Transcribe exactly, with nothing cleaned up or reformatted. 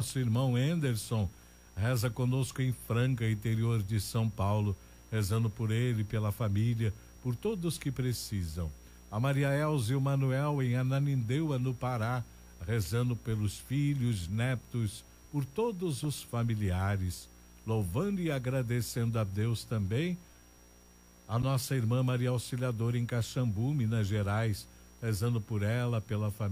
nosso irmão Enderson, reza conosco em Franca, interior de São Paulo, rezando por ele, pela família, por todos que precisam. A Maria Elza e o Manuel em Ananindeua, no Pará, rezando pelos filhos, netos, por todos os familiares, louvando e agradecendo a Deus também. A nossa irmã Maria Auxiliadora em Caxambu, Minas Gerais, rezando por ela, pela família.